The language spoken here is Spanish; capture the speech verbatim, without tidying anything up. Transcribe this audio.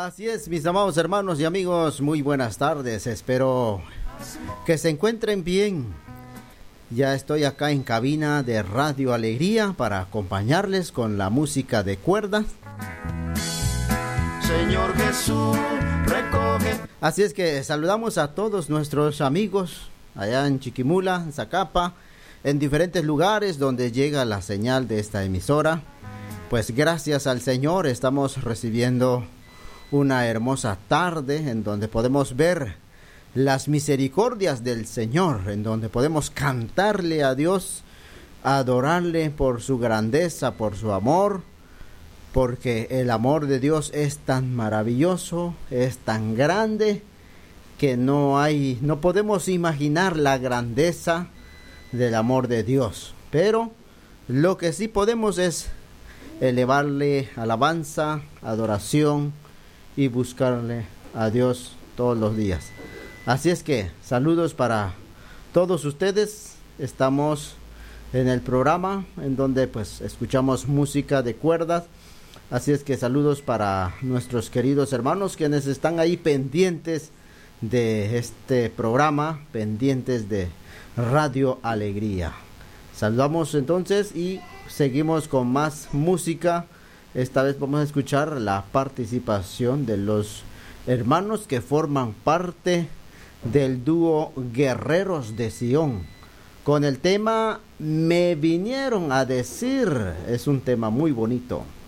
Así es, mis amados hermanos y amigos, muy buenas tardes. Espero que se encuentren bien. Ya estoy acá en cabina de Radio Alegría para acompañarles con la música de cuerdas. Señor Jesús, recoge. Así es que saludamos a todos nuestros amigos allá en Chiquimula, en Zacapa, en diferentes lugares donde llega la señal de esta emisora. Pues gracias al Señor estamos recibiendo una hermosa tarde en donde podemos ver las misericordias del Señor, en donde podemos cantarle a Dios, adorarle por su grandeza, por su amor, porque el amor de Dios es tan maravilloso, es tan grande, que no hay, no podemos imaginar la grandeza del amor de Dios. Pero lo que sí podemos es elevarle alabanza, adoración y buscarle a Dios todos los días. Así es que saludos para todos ustedes. Estamos en el programa en donde pues escuchamos música de cuerdas. Así es que saludos para nuestros queridos hermanos quienes están ahí pendientes de este programa, pendientes de Radio Alegría. Saludamos entonces y seguimos con más música. Esta vez vamos a escuchar la participación de los hermanos que forman parte del dúo Guerreros de Sion, con el tema Me vinieron a decir. Es un tema muy bonito.